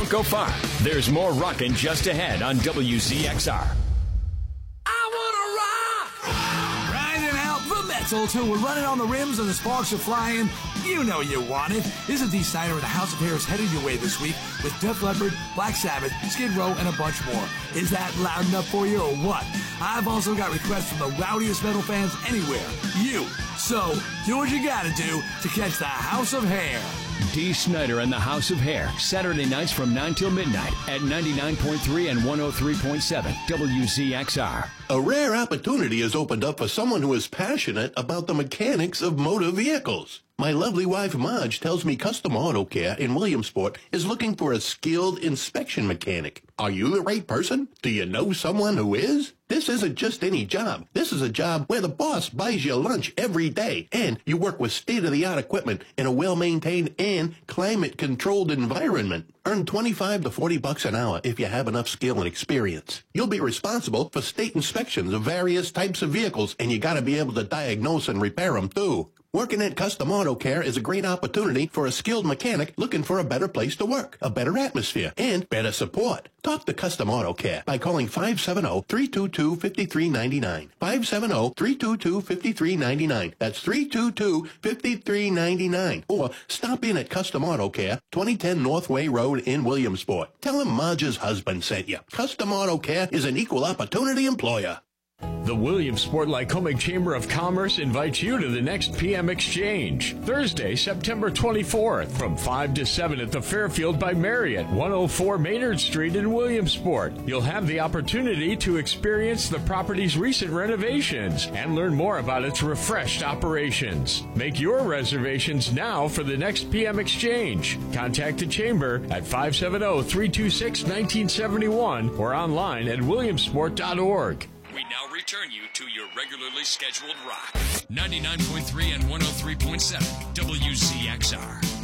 Don't go far. There's more rockin' just ahead on WZXR. Till we're running on the rims and the sparks are flying. You know you want it. Izzy D. Snyder and the House of Hair is headed your way this week with Def Leppard, Black Sabbath, Skid Row, and a bunch more. Is that loud enough for you or what? I've also got requests from the rowdiest metal fans anywhere. You. So, do what you gotta do to catch the House of Hair. D. Snyder and the House of Hair, Saturday nights from 9 till midnight at 99.3 and 103.7 WZXR. A rare opportunity has opened up for someone who is passionate about the mechanics of motor vehicles. My lovely wife, Marge, tells me Custom Auto Care in Williamsport is looking for a skilled inspection mechanic. Are you the right person? Do you know someone who is? This isn't just any job. This is a job where the boss buys you lunch every day, and you work with state-of-the-art equipment in a well-maintained and climate-controlled environment. Earn $25 to $40 an hour if you have enough skill and experience. You'll be responsible for state inspections of various types of vehicles, and you gotta be able to diagnose and repair them too. Working at Custom Auto Care is a great opportunity for a skilled mechanic looking for a better place to work, a better atmosphere, and better support. Talk to Custom Auto Care by calling 570-322-5399. 570-322-5399. That's 322-5399. Or stop in at Custom Auto Care, 2010 Northway Road in Williamsport. Tell them Marge's husband sent you. Custom Auto Care is an equal opportunity employer. The Williamsport-Lycoming Chamber of Commerce invites you to the next PM Exchange, Thursday, September 24th, from 5 to 7 at the Fairfield by Marriott, 104 Maynard Street in Williamsport. You'll have the opportunity to experience the property's recent renovations and learn more about its refreshed operations. Make your reservations now for the next PM Exchange. Contact the Chamber at 570-326-1971 or online at williamsport.org. We now return you to your regularly scheduled rock. 99.3 and 103.7 WZXR.